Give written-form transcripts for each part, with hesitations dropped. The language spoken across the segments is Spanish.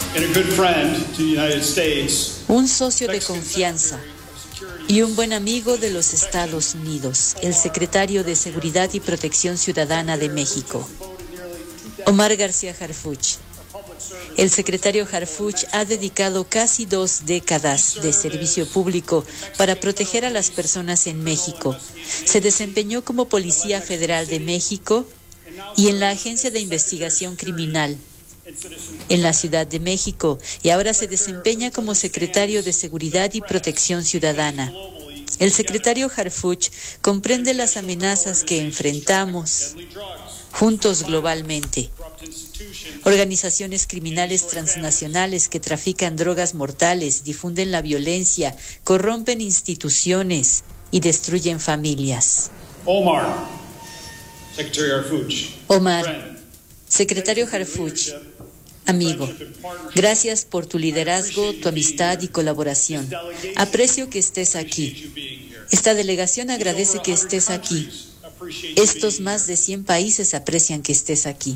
Un socio de confianza y un buen amigo de los Estados Unidos, el secretario de Seguridad y Protección Ciudadana de México, Omar García Harfuch. El secretario Harfuch ha dedicado casi 2 décadas de servicio público para proteger a las personas en México. Se desempeñó como Policía Federal de México y en la Agencia de Investigación Criminal en la Ciudad de México, y ahora se desempeña como secretario de Seguridad y Protección Ciudadana. El secretario Harfuch comprende las amenazas que enfrentamos juntos globalmente. Organizaciones criminales transnacionales que trafican drogas mortales, difunden la violencia, corrompen instituciones y destruyen familias. Omar, secretario Harfuch, amigo, gracias por tu liderazgo, tu amistad y colaboración. Aprecio que estés aquí. Esta delegación agradece que estés aquí. Estos más de 100 países aprecian que estés aquí.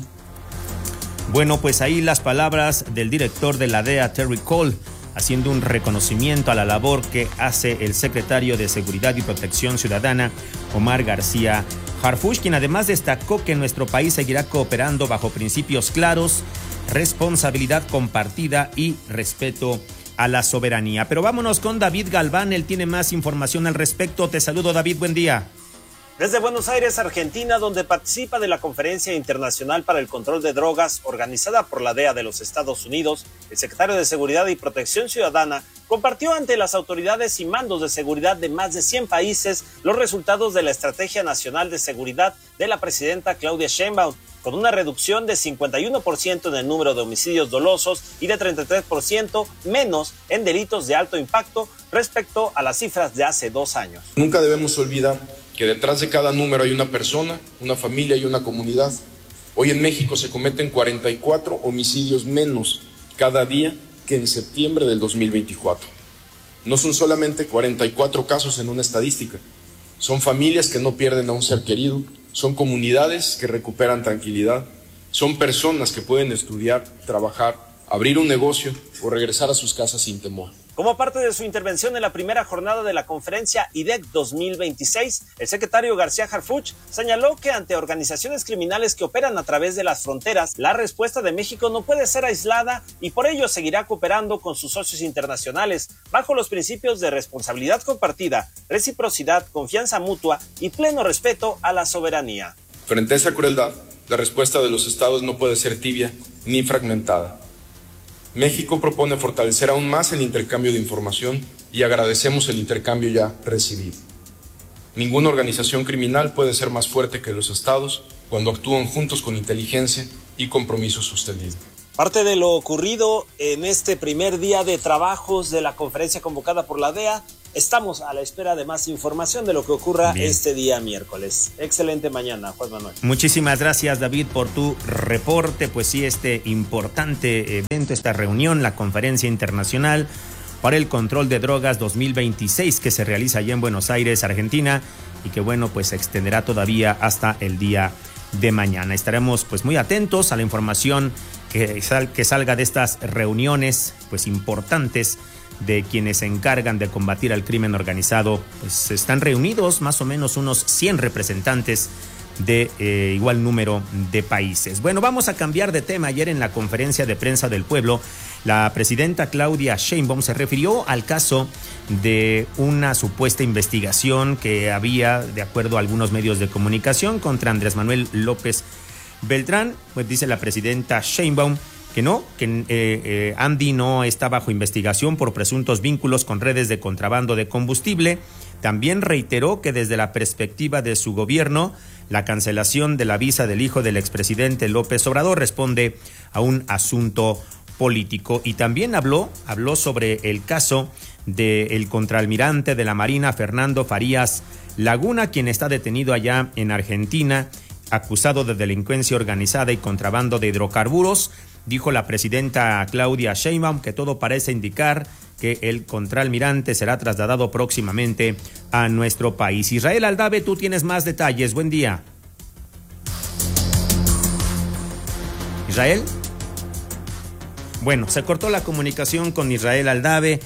Bueno, pues ahí las palabras del director de la DEA, Terry Cole, haciendo un reconocimiento a la labor que hace el secretario de Seguridad y Protección Ciudadana, Omar García Harfuch, quien además destacó que nuestro país seguirá cooperando bajo principios claros, responsabilidad compartida y respeto a la soberanía. Pero vámonos con David Galván, él tiene más información al respecto. Te saludo, David, buen día. Desde Buenos Aires, Argentina, donde participa de la Conferencia Internacional para el Control de Drogas organizada por la DEA de los Estados Unidos, el secretario de Seguridad y Protección Ciudadana compartió ante las autoridades y mandos de seguridad de más de 100 países los resultados de la Estrategia Nacional de Seguridad de la presidenta Claudia Sheinbaum, con una reducción de 51% en el número de homicidios dolosos y de 33% menos en delitos de alto impacto respecto a las cifras de hace 2 años. Nunca debemos olvidar que detrás de cada número hay una persona, una familia y una comunidad. Hoy en México se cometen 44 homicidios menos cada día que en septiembre del 2024. No son solamente 44 casos en una estadística, son familias que no pierden a un ser querido, son comunidades que recuperan tranquilidad, son personas que pueden estudiar, trabajar, abrir un negocio o regresar a sus casas sin temor. Como parte de su intervención en la primera jornada de la conferencia IDEC 2026, el secretario García Harfuch señaló que ante organizaciones criminales que operan a través de las fronteras, la respuesta de México no puede ser aislada y por ello seguirá cooperando con sus socios internacionales bajo los principios de responsabilidad compartida, reciprocidad, confianza mutua y pleno respeto a la soberanía. Frente a esa crueldad, la respuesta de los estados no puede ser tibia ni fragmentada. México propone fortalecer aún más el intercambio de información y agradecemos el intercambio ya recibido. Ninguna organización criminal puede ser más fuerte que los estados cuando actúan juntos con inteligencia y compromiso sostenido. Parte de lo ocurrido en este primer día de trabajos de la conferencia convocada por la DEA, estamos a la espera de más información de lo que ocurra este día miércoles. Excelente mañana, Juan Manuel. Muchísimas gracias, David, por tu reporte. Pues sí, este importante evento, esta reunión, la Conferencia Internacional para el Control de Drogas 2026, que se realiza allá en Buenos Aires, Argentina, y que bueno, pues se extenderá todavía hasta el día de mañana. Estaremos pues muy atentos a la información que salga de estas reuniones pues importantes de quienes se encargan de combatir al crimen organizado. Pues están reunidos más o menos unos 100 representantes de igual número de países. Bueno, vamos a cambiar de tema. Ayer en la conferencia de prensa del pueblo, la presidenta Claudia Sheinbaum se refirió al caso de una supuesta investigación que había, de acuerdo a algunos medios de comunicación, contra Andrés Manuel López Beltrán. Pues dice la presidenta Sheinbaum que no, que Andy no está bajo investigación por presuntos vínculos con redes de contrabando de combustible. También reiteró que desde la perspectiva de su gobierno, la cancelación de la visa del hijo del expresidente López Obrador responde a un asunto político. Y también habló sobre el caso del contraalmirante de la Marina, Fernando Farías Laguna, quien está detenido allá en Argentina, acusado de delincuencia organizada y contrabando de hidrocarburos. Dijo la presidenta Claudia Sheinbaum que todo parece indicar que el contraalmirante será trasladado próximamente a nuestro país. Israel Aldave, tú tienes más detalles. Buen día. Israel. Bueno, se cortó la comunicación con Israel Aldave.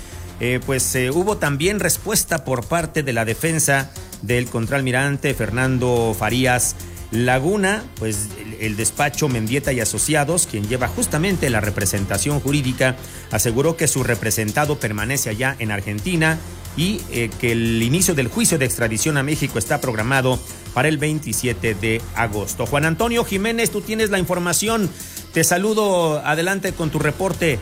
Hubo también respuesta por parte de la defensa del contraalmirante Fernando Farías Laguna, pues el despacho Mendieta y Asociados, quien lleva justamente la representación jurídica, aseguró que su representado permanece allá en Argentina y que el inicio del juicio de extradición a México está programado para el 27 de agosto. Juan Antonio Jiménez, tú tienes la información. Te saludo, adelante con tu reporte.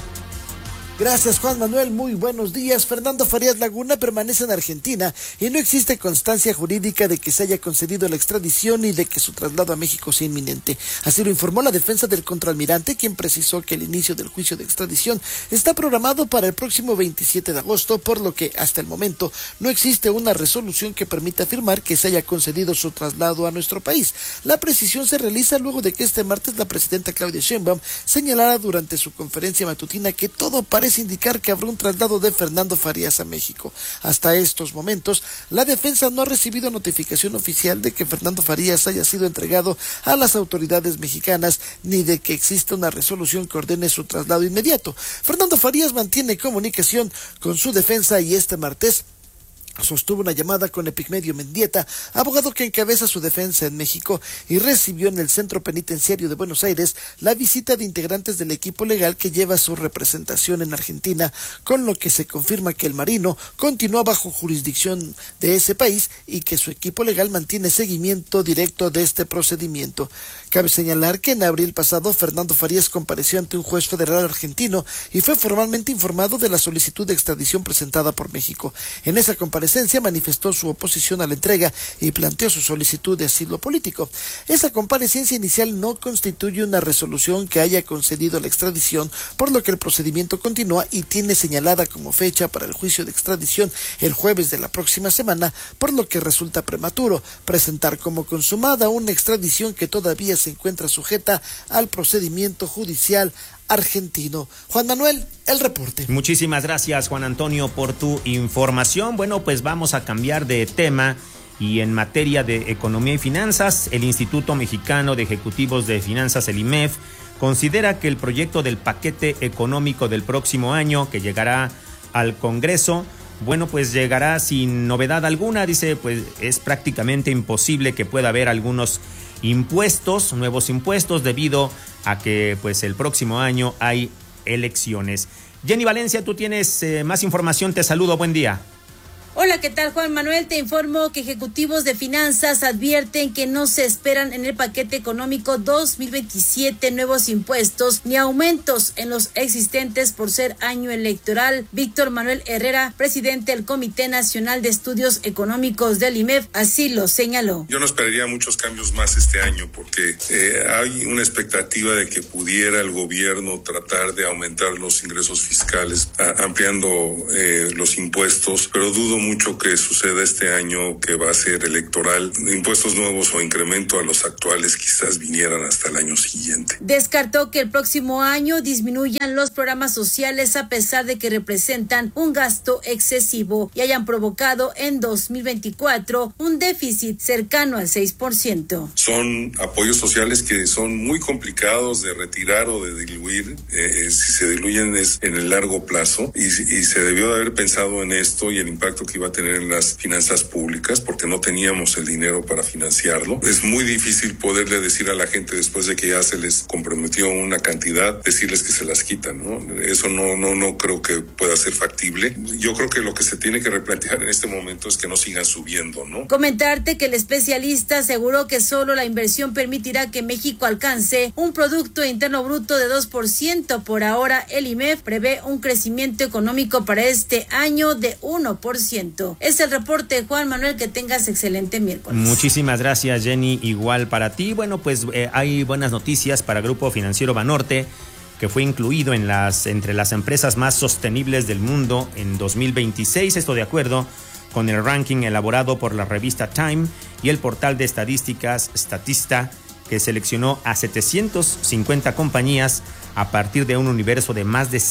Gracias, Juan Manuel, muy buenos días. Fernando Farías Laguna permanece en Argentina y no existe constancia jurídica de que se haya concedido la extradición y de que su traslado a México sea inminente. Así lo informó la defensa del contraalmirante, quien precisó que el inicio del juicio de extradición está programado para el próximo 27 de agosto, por lo que hasta el momento no existe una resolución que permita afirmar que se haya concedido su traslado a nuestro país. La precisión se realiza luego de que este martes la presidenta Claudia Sheinbaum señalara durante su conferencia matutina que todo parece indicar que habrá un traslado de Fernando Farías a México. Hasta estos momentos, la defensa no ha recibido notificación oficial de que Fernando Farías haya sido entregado a las autoridades mexicanas, ni de que exista una resolución que ordene su traslado inmediato. Fernando Farías mantiene comunicación con su defensa y este martes sostuvo una llamada con Epigmenio Mendieta, abogado que encabeza su defensa en México, y recibió en el Centro Penitenciario de Buenos Aires la visita de integrantes del equipo legal que lleva su representación en Argentina, con lo que se confirma que el marino continúa bajo jurisdicción de ese país y que su equipo legal mantiene seguimiento directo de este procedimiento. Cabe señalar que en abril pasado Fernando Farías compareció ante un juez federal argentino y fue formalmente informado de la solicitud de extradición presentada por México. En esa comparecencia manifestó su oposición a la entrega y planteó su solicitud de asilo político. Esa comparecencia inicial no constituye una resolución que haya concedido la extradición, por lo que el procedimiento continúa y tiene señalada como fecha para el juicio de extradición el jueves de la próxima semana, por lo que resulta prematuro presentar como consumada una extradición que todavía se encuentra sujeta al procedimiento judicial argentino. Juan Manuel, el reporte. Muchísimas gracias, Juan Antonio, por tu información. Bueno, pues vamos a cambiar de tema y en materia de economía y finanzas, el Instituto Mexicano de Ejecutivos de Finanzas, el IMEF, considera que el proyecto del paquete económico del próximo año que llegará al Congreso, bueno, pues llegará sin novedad alguna. Dice, pues es prácticamente imposible que pueda haber algunos nuevos impuestos, debido a que pues el próximo año hay elecciones. Jenny Valencia, tú tienes más información, te saludo, buen día. Hola, ¿qué tal, Juan Manuel? Te informo que ejecutivos de finanzas advierten que no se esperan en el paquete económico 2027 nuevos impuestos ni aumentos en los existentes por ser año electoral. Víctor Manuel Herrera, presidente del Comité Nacional de Estudios Económicos del IMEF, así lo señaló. Yo no esperaría muchos cambios más este año porque hay una expectativa de que pudiera el gobierno tratar de aumentar los ingresos fiscales ampliando los impuestos, pero dudo mucho que suceda este año, que va a ser electoral. Impuestos nuevos o incremento a los actuales quizás vinieran hasta el año siguiente. Descartó que el próximo año disminuyan los programas sociales a pesar de que representan un gasto excesivo y hayan provocado en 2024 un déficit cercano al 6%. Son apoyos sociales que son muy complicados de retirar o de diluir. Si se diluyen es en el largo plazo y se debió de haber pensado en esto y el impacto que iba a tener en las finanzas públicas, porque no teníamos el dinero para financiarlo. Es muy difícil poderle decir a la gente después de que ya se les comprometió una cantidad, decirles que se las quitan, ¿no? Eso no creo que pueda ser factible. Yo creo que lo que se tiene que replantear en este momento es que no sigan subiendo, ¿no? Comentarte que el especialista aseguró que solo la inversión permitirá que México alcance un Producto Interno Bruto de 2%. Por ahora, el IMEF prevé un crecimiento económico para este año de 1%. Es el reporte, Juan Manuel, que tengas excelente miércoles. Muchísimas gracias, Jenny, igual para ti. Bueno, pues hay buenas noticias para Grupo Financiero Banorte, que fue incluido entre las empresas más sostenibles del mundo en 2026, esto de acuerdo con el ranking elaborado por la revista Time y el portal de estadísticas Statista, que seleccionó a 750 compañías a partir de un universo de más de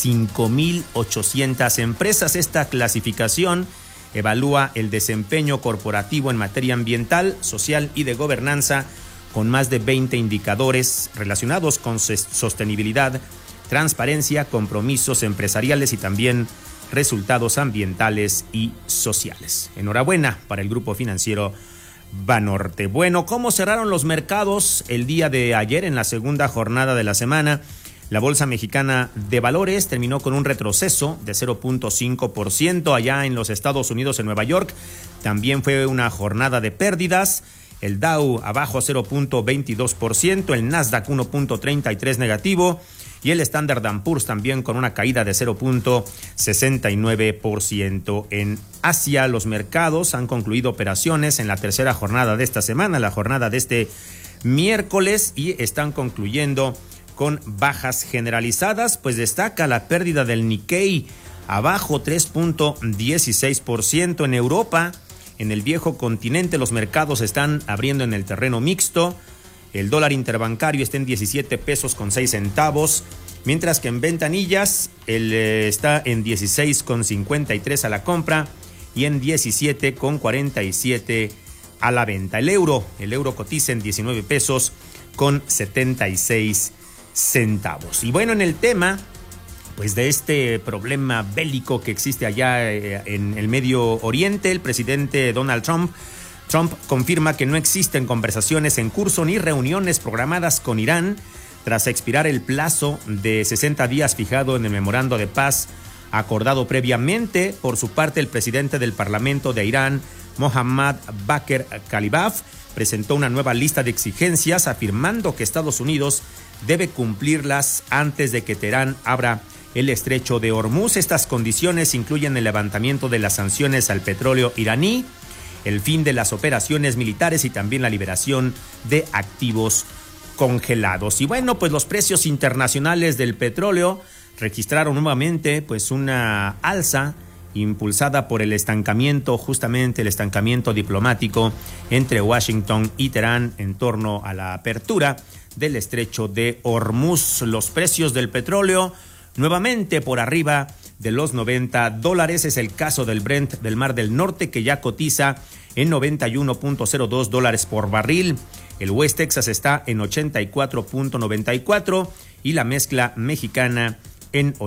5,800 empresas. Esta clasificación evalúa el desempeño corporativo en materia ambiental, social y de gobernanza, con más de 20 indicadores relacionados con sostenibilidad, transparencia, compromisos empresariales y también resultados ambientales y sociales. Enhorabuena para el Grupo Financiero Banorte. Bueno, ¿cómo cerraron los mercados el día de ayer en la segunda jornada de la semana? La Bolsa Mexicana de Valores terminó con un retroceso de 0.5% allá en los Estados Unidos, en Nueva York. También fue una jornada de pérdidas. El Dow abajo 0.22%, el Nasdaq 1.33 negativo y el Standard & Poor's también con una caída de 0.69%. En Asia, los mercados han concluido operaciones en la tercera jornada de esta semana, la jornada de este miércoles, y están concluyendo con bajas generalizadas, pues destaca la pérdida del Nikkei, abajo 3.16% en Europa. En el viejo continente los mercados están abriendo en el terreno mixto. El dólar interbancario está en 17 pesos con 6 centavos, mientras que en ventanillas está en 16,53 a la compra y en 17,47 a la venta. El euro cotiza en 19 pesos con 76 centavos. Y bueno, en el tema pues de este problema bélico que existe allá en el Medio Oriente, el presidente Donald Trump confirma que no existen conversaciones en curso ni reuniones programadas con Irán tras expirar el plazo de 60 días fijado en el memorando de paz acordado previamente. Por su parte, el presidente del Parlamento de Irán, Mohammad Bakr Kalibaf, presentó una nueva lista de exigencias afirmando que Estados Unidos debe cumplirlas antes de que Teherán abra el estrecho de Hormuz. Estas condiciones incluyen el levantamiento de las sanciones al petróleo iraní, el fin de las operaciones militares y también la liberación de activos congelados. Y bueno, pues los precios internacionales del petróleo registraron nuevamente pues una alza impulsada por el estancamiento diplomático entre Washington y Teherán en torno a la apertura del estrecho de Hormuz. Los precios del petróleo nuevamente por arriba de los $90. Es el caso del Brent del Mar del Norte, que ya cotiza en $91.02 por barril. El West Texas está en 84.94 y la mezcla mexicana en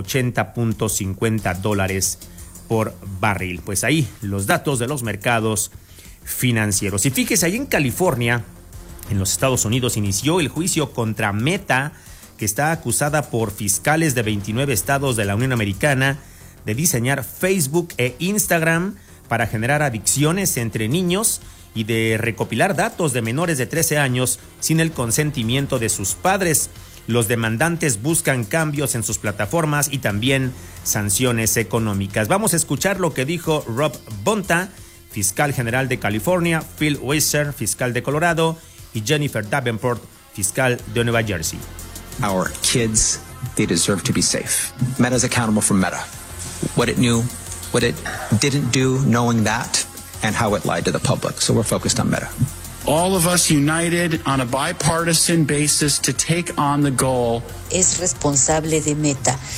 $80.50 por barril. Pues ahí los datos de los mercados financieros. Y fíjese, ahí en California, en los Estados Unidos, inició el juicio contra Meta, que está acusada por fiscales de 29 estados de la Unión Americana de diseñar Facebook e Instagram para generar adicciones entre niños y de recopilar datos de menores de 13 años sin el consentimiento de sus padres. Los demandantes buscan cambios en sus plataformas y también sanciones económicas. Vamos a escuchar lo que dijo Rob Bonta, fiscal general de California, Phil Weiser, fiscal de Colorado, y Jennifer Davenport, fiscal de Nueva Jersey. Our kids, they deserve to be safe. Meta's accountable for Meta. What it knew, what it didn't do, knowing that, and how it lied to the public. So we're focused on Meta. All of us united on a bipartisan basis to take on the goal. Es responsable de Meta.